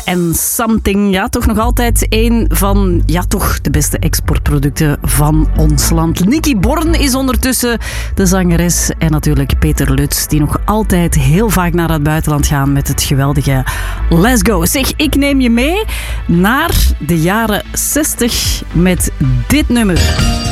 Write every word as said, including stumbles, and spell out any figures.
en Something. Ja, toch nog altijd een van ja, toch de beste exportproducten van ons land. Nicky Born is ondertussen de zangeres. En natuurlijk Peter Lutz, die nog altijd heel vaak naar het buitenland gaan met het geweldige Let's Go. Zeg, ik neem je mee naar de jaren zestig met dit nummer.